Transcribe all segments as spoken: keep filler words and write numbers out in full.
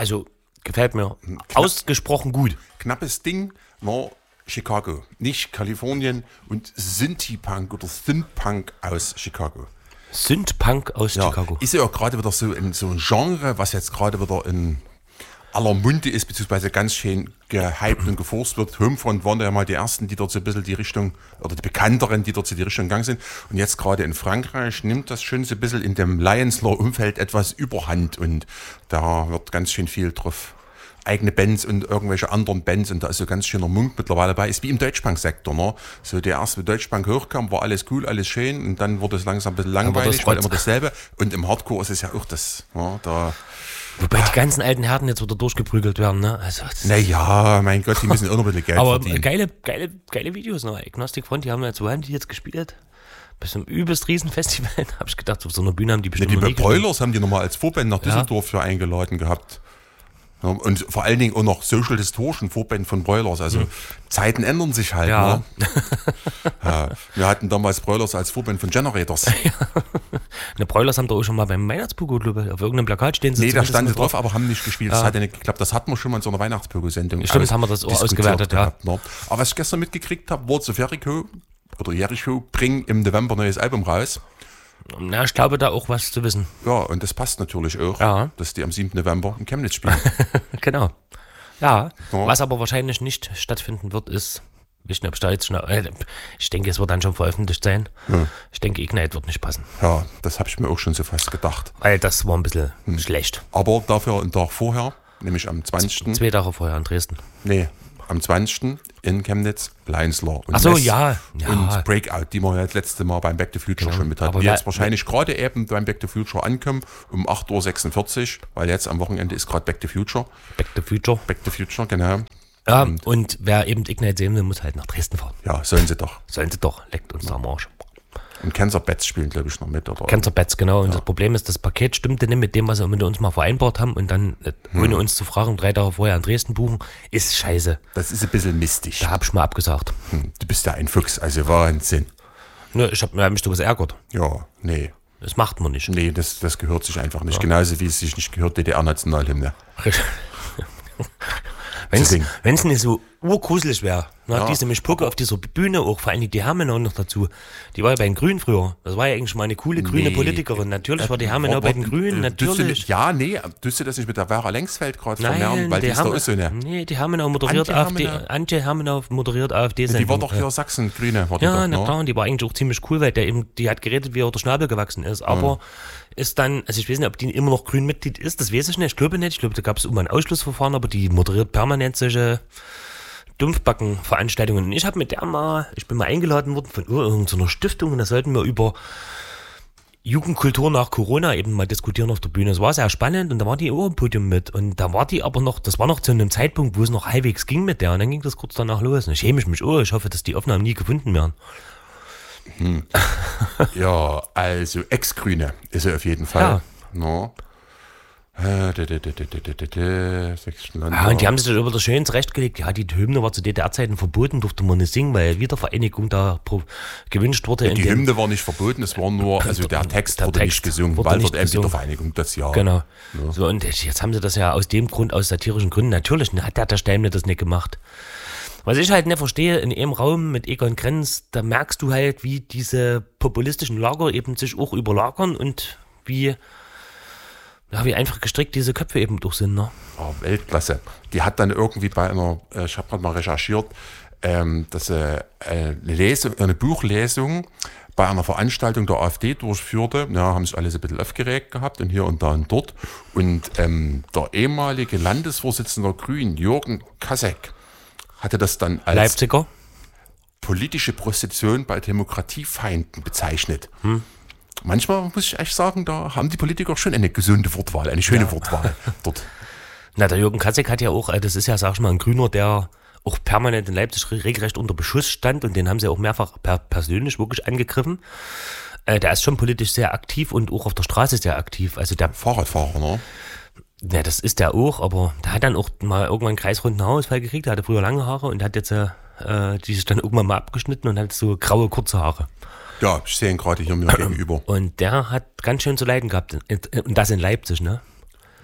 Also gefällt mir Knapp, ausgesprochen gut. Knappes Ding war Chicago, nicht Kalifornien und Synthie-Punk oder Synth-Punk aus Chicago. Synth-Punk aus ja, Chicago. Ist ja auch gerade wieder so ein, so ein Genre, was jetzt gerade wieder in aller Munde ist, beziehungsweise ganz schön gehypt und geforst wird. Homefront waren ja mal die ersten, die dort so ein bisschen die Richtung, oder die bekannteren, die dort so die Richtung gegangen sind. Und jetzt gerade in Frankreich nimmt das schon so ein bisschen in dem Lions-Law-Umfeld etwas Überhand und da wird ganz schön viel drauf. Eigene Bands und irgendwelche anderen Bands und da ist so ganz schöner Munk mittlerweile dabei. Ist wie im Deutschpunk-Sektor, ne? So der erste, wie Deutschpunk hochkam, war alles cool, alles schön und dann wurde es langsam ein bisschen langweilig, weil immer dasselbe. Und im Hardcore ist es ja auch das, ne? Da. Wobei ja. die ganzen alten Herren jetzt wieder durchgeprügelt werden, ne? Also, naja, mein Gott, die müssen auch noch ein bisschen Geld aber verdienen. Aber geile, geile, geile Videos noch. Agnostic Front, die haben jetzt, wo haben die jetzt gespielt? Bis zum übelst Riesenfestival, habe ich gedacht, auf so einer Bühne haben die bestimmt ne, die noch nie Broilers haben die nochmal als Vorband nach Düsseldorf ja. für eingeladen gehabt. Und vor allen Dingen auch noch Social Distortion, Vorband von Broilers. Also mhm. Zeiten ändern sich halt. Ja. Ne? ja, wir hatten damals Broilers als Vorband von Generators. Ja. Ne, Broilers haben da auch schon mal beim Weihnachtspogo, glaube ich, auf irgendeinem Plakat stehen sie. Nee, da standen sie drauf, aber haben nicht gespielt. Ja. Das hat ja nicht geklappt. Das hatten wir schon mal in so einer Weihnachtspogo-Sendung. Stimmt, das haben wir das auch ausgewertet, ja. Gehabt, ne? Aber was ich gestern mitgekriegt habe, Words of Jericho oder Jericho bringen im November ein neues Album raus. Na, ich glaube, da auch was zu wissen. Ja, und das passt natürlich auch, ja. dass die am siebten November in Chemnitz spielen. Genau. Ja. ja, was aber wahrscheinlich nicht stattfinden wird, ist, ich, ob da jetzt schon, ich denke, es wird dann schon veröffentlicht sein. Ja. Ich denke, Ignite wird nicht passen. Ja, das habe ich mir auch schon so fast gedacht. Weil das war ein bisschen hm. schlecht. Aber dafür einen Tag vorher, nämlich am zwanzigsten Zwei Tage vorher in Dresden. Nee, am zwanzigsten in Chemnitz, Lions Law. Ach so, ja, ja. Und Breakout, die wir ja das letzte Mal beim Back to Future genau. schon mit hatten. Die jetzt wahrscheinlich gerade eben beim Back to Future ankommen, um acht Uhr sechsundvierzig, weil jetzt am Wochenende ist gerade Back to Future. Back to Future. Back to Future, genau. Ja, und, und wer eben Ignite sehen will, muss halt nach Dresden fahren. Ja, sollen sie doch. Sollen sie doch, leckt uns ja. am Arsch. Und Cancer Bats spielen, glaube ich, noch mit. Oder? Cancer Bats, genau. Und ja. das Problem ist, das Paket stimmte nicht mit dem, was wir mit uns mal vereinbart haben und dann, hm. ohne uns zu fragen, drei Tage vorher in Dresden buchen, ist scheiße. Das ist ein bisschen mistig. Da hab ich mal abgesagt. Hm. Du bist ja ein Fuchs, also Wahnsinn. Ne, ich habe mich sowas ärgert. Ja, nee. Das macht man nicht. Nee, das, das gehört sich einfach nicht. Ja. Genauso wie es sich nicht gehört, D D R-Nationalhymne. Wenn es nicht so urgruselig wäre, ne, ja. diese Mischpucke auf dieser Bühne, auch vor allem die Hermenau noch dazu, die war ja bei den Grünen früher. Das war ja eigentlich mal eine coole grüne nee. Politikerin. Natürlich war die Hermenau bei den Grünen, natürlich. Ja, nee, tust du das nicht mit der Vera Längsfeld gerade vermehren, weil die ist doch so eine. Nee, die Hermenau moderiert AfD, Antje Hermenau moderiert AfD. Die war doch hier Sachsen-Grüne. Ja, na klar, und die war eigentlich auch ziemlich cool, weil der eben, die hat geredet, wie er der Schnabel gewachsen ist, aber mhm. ist dann, also ich weiß nicht, ob die immer noch Grünmitglied ist, das weiß ich nicht, ich glaube nicht, ich glaube, da gab es immer ein Ausschlussverfahren, aber die moderiert permanent solche Dumpfbacken-Veranstaltungen. Und ich habe mit der mal, ich bin mal eingeladen worden von irgendeiner Stiftung und da sollten wir über Jugendkultur nach Corona eben mal diskutieren auf der Bühne. Es war sehr spannend und da war die auch am Podium mit und da war die aber noch, das war noch zu einem Zeitpunkt, wo es noch halbwegs ging mit der und dann ging das kurz danach los und ich schäme mich, oh, ich hoffe, dass die Aufnahmen nie gefunden werden. Hm. Ja, also Ex-Grüne ist er auf jeden Fall. Ja. No. Ah, und die haben sich das über das schön zurechtgelegt. Ja, die Hymne war zu D D R-Zeiten verboten, durfte man nicht singen, weil Wiedervereinigung da pro, gewünscht wurde. Ja, die Hymne war nicht verboten, es war nur, also der Text der wurde Text nicht gesungen, wurde weil nicht wird eben Wiedervereinigung das Jahr. Genau. Ja. So, und jetzt haben sie das ja aus dem Grund, aus satirischen Gründen, natürlich hat der, der Steimle das nicht gemacht. Was ich halt nicht verstehe, in einem Raum mit Egon Krenz, da merkst du halt, wie diese populistischen Lager eben sich auch überlagern und wie... Ja, wie einfach gestrickt diese Köpfe eben durch sind, ne? Oh, Weltklasse. Die hat dann irgendwie bei einer, ich habe gerade mal recherchiert, ähm, dass äh, eine, Lesung, eine Buchlesung bei einer Veranstaltung der AfD durchführte. Ja, haben sich alle so ein bisschen aufgeregt gehabt und hier und da und dort. Und ähm, der ehemalige Landesvorsitzende der Grünen, Jürgen Kasek, hatte das dann als Leipziger politische Prostitution bei Demokratiefeinden bezeichnet. Hm. Manchmal muss ich echt sagen, da haben die Politiker schon eine gesunde Wortwahl, eine schöne ja. Wortwahl dort. Na, der Jürgen Kasek hat ja auch, das ist ja, sag ich mal, ein Grüner, der auch permanent in Leipzig regelrecht unter Beschuss stand und den haben sie auch mehrfach per persönlich wirklich angegriffen. Äh, der ist schon politisch sehr aktiv und auch auf der Straße sehr aktiv. Also der Fahrradfahrer, ne? Ja, das ist der auch, aber der hat dann auch mal irgendwann einen kreisrunden Haarausfall gekriegt, der hatte früher lange Haare und hat jetzt äh, die sich dann irgendwann mal abgeschnitten und hat so graue, kurze Haare. Ja, ich sehe ihn gerade hier mir gegenüber. Und der hat ganz schön zu leiden gehabt. Und das in Leipzig, ne?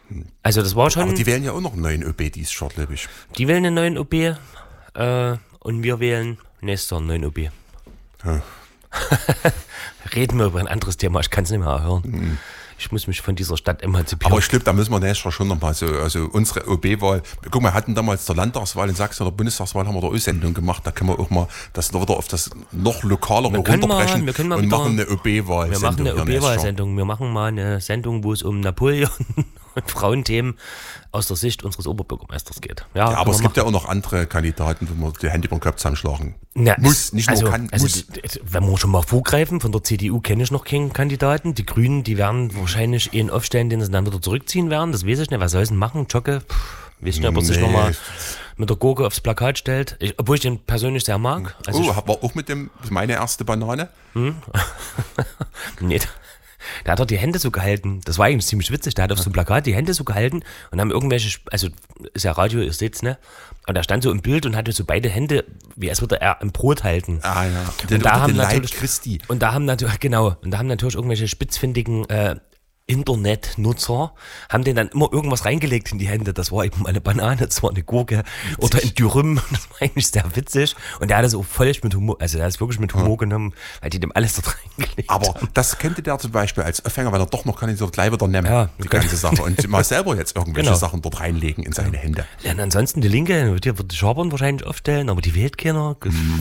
Also das war schon... Aber die wählen ja auch noch einen neuen O B dieses Jahr, glaube ich. Die wählen einen neuen O B äh, und wir wählen nächstes Jahr einen neuen O B. Ja. Reden wir über ein anderes Thema, ich kann es nicht mehr hören. Mhm. Ich muss mich von dieser Stadt emanzipieren. Aber ich glaube, da müssen wir nächstes Jahr schon nochmal so, also unsere O B-Wahl, guck mal, wir hatten damals der Landtagswahl in Sachsen oder Bundestagswahl, haben wir da auch Sendung gemacht, da können wir auch mal das wieder auf das noch lokalere runterbrechen mal, wir können mal und wieder, machen eine O B-Wahl. Wir machen eine O B-Wahl-Sendung, wir machen mal eine Sendung, wo es um Napoleon und Frauenthemen aus der Sicht unseres Oberbürgermeisters geht. Ja, ja aber es gibt ja auch noch andere Kandidaten, wo man die Hände über den Kopf zusammenschlagen Na, muss, nicht also, nur kann, also, muss. Wenn wir schon mal vorgreifen, von der C D U kenne ich noch keinen Kandidaten. Die Grünen, die werden wahrscheinlich einen aufstellen, den sie dann wieder zurückziehen werden. Das weiß ich nicht. Was soll sie denn machen? Jocke? Weiß ich nicht, ob er sich Nee. nochmal mit der Gurke aufs Plakat stellt. Ich, obwohl ich den persönlich sehr mag. Also Oh, ich, war auch mit dem, meine erste Banane. nee, der hat doch die Hände so gehalten. Das war eigentlich ziemlich witzig. Der hat auf so einem Plakat die Hände so gehalten und haben irgendwelche, also ist ja Radio, ihr seht's, ne? Und er stand so im Bild und hatte so beide Hände, wie als würde er ein Brot halten. Ah ja, und den, da haben den Leib natürlich, Christi. Und da haben natürlich, genau, und da haben natürlich irgendwelche spitzfindigen äh, Internetnutzer haben den dann immer irgendwas reingelegt in die Hände. Das war eben eine Banane, das war eine Gurke witzig. Oder ein Dürüm. Das war eigentlich sehr witzig. Und der hat das auch völlig mit Humor, also der hat es wirklich mit Humor ja. genommen, weil die dem alles dort reingelegt Aber haben. das könnte der zum Beispiel als Aufhänger, weil er doch noch kann, so gleich wieder nehmen, Ja, die ganze Sache. Und mal selber jetzt irgendwelche Genau. Sachen dort reinlegen in seine Hände. Ja, und ansonsten die Linke, die wird die Schabern wahrscheinlich aufstellen, aber die wählt keiner.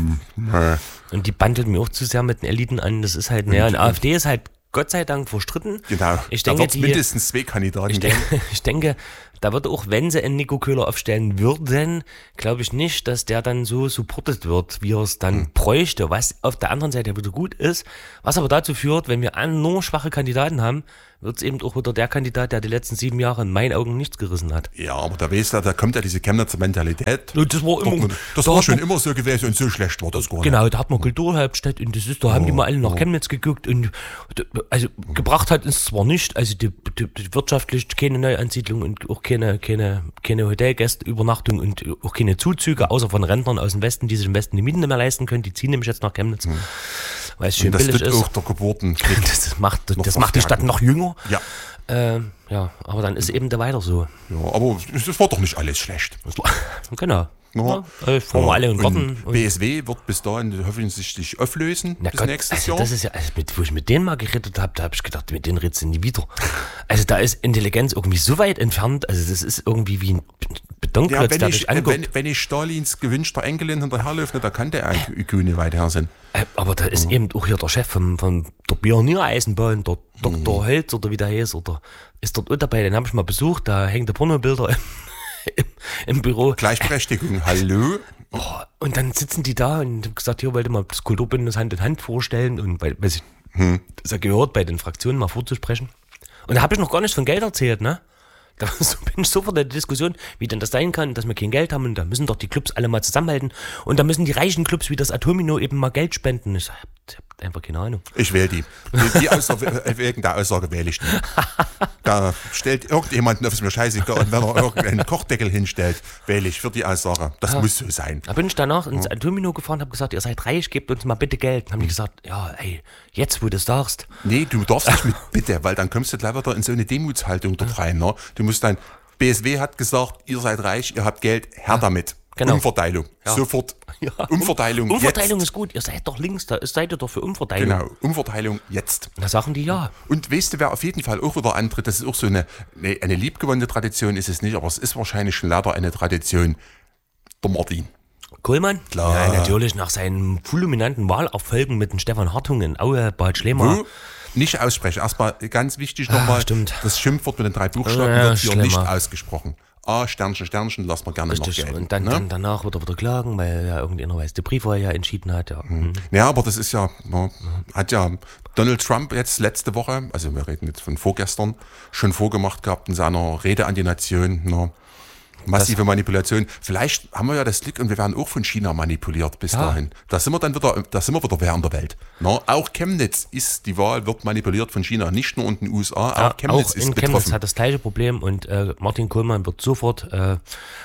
Ja. Und die bandelt mir auch zu sehr mit den Eliten an. Das ist halt, naja, und AfD ist halt Gott sei Dank verstritten. Genau, ich da denke, wird es die, mindestens zwei Kandidaten ich, geben. denke, ich denke, da wird auch, wenn sie einen Nico Köhler aufstellen würden, glaube ich nicht, dass der dann so supportet wird, wie er es dann hm. bräuchte, was auf der anderen Seite wieder gut ist, was aber dazu führt, wenn wir nur schwache Kandidaten haben, wird es eben auch wieder der Kandidat, der die letzten sieben Jahre in meinen Augen nichts gerissen hat. Ja, aber da weißt du, da kommt ja diese Chemnitzer Mentalität. Das war, immer, das da war schon man, immer so gewesen und so schlecht war das gar nicht. Genau, da hat man Kulturhauptstadt und das ist, da oh, haben die mal alle nach oh. Chemnitz geguckt und also oh. gebracht hat es zwar nicht, also die, die, die wirtschaftlich keine Neuansiedlung und auch keine, keine, keine Hotelgästeübernachtung und auch keine Zuzüge, außer von Rentnern aus dem Westen, die sich im Westen die Mieten nicht mehr leisten können, die ziehen nämlich jetzt nach Chemnitz, hm. weil es schön und das billig wird ist. Auch der Geburten das macht, das macht die Stadt noch jünger. Ja. Ähm, ja, aber dann ist eben da weiter so. Ja, aber es war doch nicht alles schlecht. Genau. Ja. Ja, fahren wir alle in den Garten. Und B S W wird bis dahin hoffentlich sich auflösen, Na bis Gott, nächstes also Jahr. Das ist ja, also mit, wo ich mit denen mal geredet habe, da habe ich gedacht, mit denen redest du nie wieder. Also da ist Intelligenz irgendwie so weit entfernt, also das ist irgendwie wie ein Betonklotz, ja, wenn der ich, dich anguckt. Wenn, wenn ich Stalins gewünschter Enkelin hinterherläuft, da kann der Ikone weit her sein. Äh, aber da ist mhm. eben auch hier der Chef von, von der Pioniereisenbahn, der Doktor Mhm. Hölz oder wie der heißt, oder ist dort auch dabei, den habe ich mal besucht, da hängen die Pornobilder im, im, im Büro. Gleichberechtigung, hallo? Oh, und dann sitzen die da und haben gesagt, hier wollte mal das Kulturbündnis Hand in Hand vorstellen und weil, weil ich hm. das ja gehört, bei den Fraktionen mal vorzusprechen. Und da habe ich noch gar nichts von Geld erzählt, ne? Da bin ich sofort in der Diskussion, wie denn das sein kann, dass wir kein Geld haben und da müssen doch die Clubs alle mal zusammenhalten und da müssen die reichen Clubs wie das Atomino eben mal Geld spenden. Ich hab, ich hab einfach keine Ahnung. Ich wähle die. die Aussage, wegen der Aussage wähle ich die. Da stellt irgendjemand auf mir scheißegal und wenn er irgendeinen Kochdeckel hinstellt, wähle ich für die Aussage. Das ja. muss so sein. Da bin ich danach ins Atomino gefahren, habe gesagt, ihr seid reich, gebt uns mal bitte Geld. Dann haben die gesagt, ja, ey, jetzt wo du es sagst. Nee, du darfst nicht mit bitte, weil dann kommst du gleich wieder in so eine Demutshaltung dort rein. Ne? Du musst dann, B S W hat gesagt, ihr seid reich, ihr habt Geld, her ja. damit. Genau. Umverteilung. Ja. Sofort. Ja. Umverteilung. Umverteilung jetzt. ist gut. Ihr seid doch links, da seid ihr doch für Umverteilung. Genau, Umverteilung jetzt. Da sagen die ja. Und weißt du, wer auf jeden Fall auch wieder antritt, das ist auch so eine, eine, eine liebgewonnene Tradition, ist es nicht, aber es ist wahrscheinlich schon leider eine Tradition, der Martin. Kohlmann? Klar. Ja, natürlich, nach seinen fulminanten Wahlerfolgen mit dem Stefan Hartung in Aue, Bad Schlema. Wo? Nicht aussprechen. Erstmal ganz wichtig nochmal, ah, das Schimpfwort mit den drei Buchstaben ja, wird hier schlimmer. nicht ausgesprochen. A, Sternchen, Sternchen, lass mal gerne Richtig. noch gelten. Und dann, ne? dann danach wird er wieder klagen, weil ja irgendeiner weiß, der Briefwahl ja entschieden hat. Ja. Mhm. ja, aber das ist ja, ja, hat ja Donald Trump jetzt letzte Woche, also wir reden jetzt von vorgestern, schon vorgemacht gehabt in seiner Rede an die Nation, ne? Massive das, Manipulation. Vielleicht haben wir ja das Glück und wir werden auch von China manipuliert bis ja. dahin. Da sind wir dann wieder, da sind wir wieder wer in der Welt. Na, auch Chemnitz ist, die Wahl wird manipuliert von China, nicht nur in den U S A, ja, auch Chemnitz auch ist in betroffen. Chemnitz hat das gleiche Problem und äh, Martin Kohlmann wird sofort äh,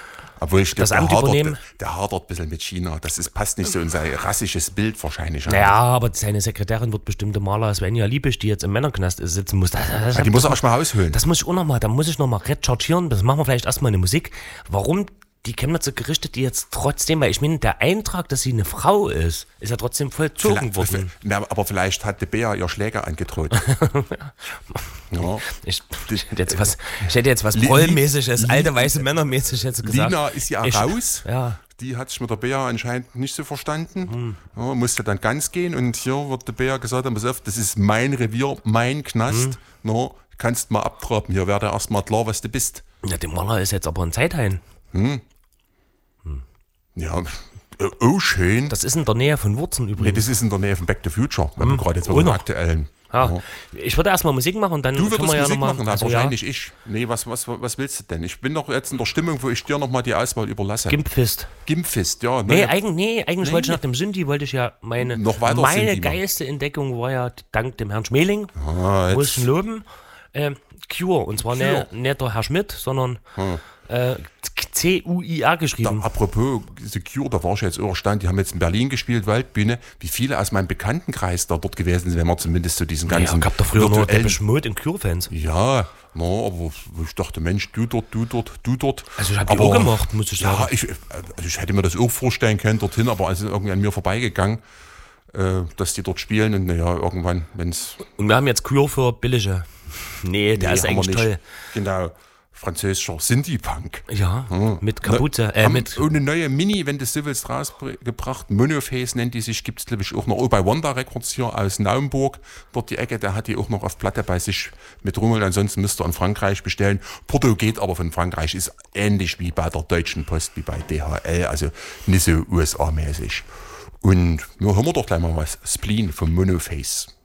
Obwohl ich das glaub, Amt der hadert, übernehmen. der hadert ein bisschen mit China. Das ist, passt nicht so in sein rassisches Bild wahrscheinlich. Naja, aber seine Sekretärin wird bestimmt Maler Svenja Liebisch, die jetzt im Männerknast sitzen muss. Das, das, Ja, die muss er auch mal rausholen. Das muss ich auch nochmal, da muss ich nochmal rechargieren. Das machen wir vielleicht erstmal eine Musik. Warum die Chemnitzer Gerichte, die jetzt trotzdem, weil ich meine, der Eintrag, dass sie eine Frau ist, ist ja trotzdem vollzogen Vielleicht- worden. Na, aber vielleicht hat der Bär ihr Schläger angedroht. ja. Ich, ich, hätte jetzt was, ich hätte jetzt was Li- Prollmäßiges, Li- alte weiße Männermäßig jetzt gesagt. Lina ist ja Ich- raus. Ja. Die hat sich mit der Bär anscheinend nicht so verstanden. Hm. Ja, musste dann ganz gehen und hier wird der Bär gesagt haben, pass auf, das ist mein Revier, mein Knast. Hm. Ja, kannst mal abtraben, hier wäre erstmal klar, was du bist. Ja, der Maler ist jetzt aber ein Zeithain. Ja, äh, oh schön. Das ist in der Nähe von Wurzen Nee, übrigens. das ist in der Nähe von Back to Future, wenn wir gerade jetzt Oh, wieder noch. den aktuellen. Ja. Ich würde erstmal Musik machen und dann Du können würdest wir ja Musik nochmal. machen, Also, aber ja, wahrscheinlich ich. Nee, was, was, was willst du denn? Ich bin doch jetzt in der Stimmung, wo ich dir nochmal die Auswahl überlasse. Gimpfist. Gimpfist, ja. Nee, Ne? eigentlich, nee, eigentlich Nee. wollte ich nach dem Synthi, wollte ich ja meine, Noch weiter meine Synthi machen. geilste Entdeckung war ja dank dem Herrn Schmeling, Ah, muss ich jetzt, ihn loben, äh, Cure. Und zwar Cure. nicht, nicht der Herr Schmidt, sondern äh, C U I A da, geschrieben. apropos The Cure, da war ich jetzt überstand, die haben jetzt in Berlin gespielt, Waldbühne. Wie viele aus meinem Bekanntenkreis da dort gewesen sind, wenn man zumindest so diesen Ja, ganzen gab doch früher nur virtuellen- Depeche Mode und Cure-Fans. Ja, na, aber ich dachte, Mensch, du dort, du dort, du dort. Also ich hab die Aber- auch gemacht, muss ich Ja, sagen. ich, also ich hätte mir das auch vorstellen können dorthin, aber es ist irgendwie an mir vorbeigegangen, äh, dass die dort spielen und naja, irgendwann, wenn es... Und wir haben jetzt Cure für billige. Nee, der ist eigentlich toll. Genau, französischer Sinti-Punk. Ja, mit Kapuze, äh, Haben mit, eine neue Mini, wenn du so willst, rausgebracht. Monoface nennt die sich, gibt es glaube ich auch noch. Oh, bei Wanda Records hier aus Naumburg, dort die Ecke, der hat die auch noch auf Platte bei sich mit Rummel. Ansonsten müsst ihr in Frankreich bestellen. Porto geht aber von Frankreich, ist ähnlich wie bei der Deutschen Post, wie bei D H L, also nicht so U S A-mäßig. Und ja, hören wir doch gleich mal was. Spleen vom Monoface.